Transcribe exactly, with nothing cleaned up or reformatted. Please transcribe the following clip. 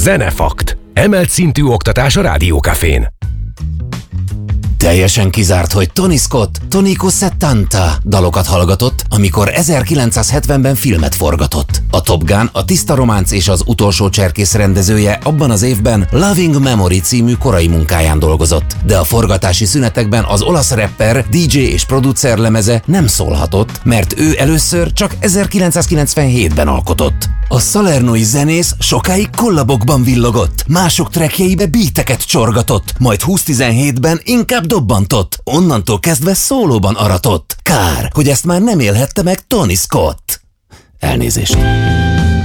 Zenefakt. Emelt szintű oktatás a Rádiókafén. Teljesen kizárt, hogy Tony Scott Tonico settanta dalokat hallgatott, amikor ezerkilencszázhetvenben filmet forgatott. A Top Gun, a Tiszta Románc és az Utolsó cserkész rendezője abban az évben Loving Memory című korai munkáján dolgozott, de a forgatási szünetekben az olasz rapper, dé dzsé és producer lemeze nem szólhatott, mert ő először csak ezerkilencszázkilencvenhétben alkotott. A salernói zenész sokáig kollabokban villogott, mások trackjeibe beateket csorgatott, majd húsz-tizenhétben inkább dobbantott, onnantól kezdve szólóban aratott. Kár, hogy ezt már nem élhette meg Tony Scott. Elnézést.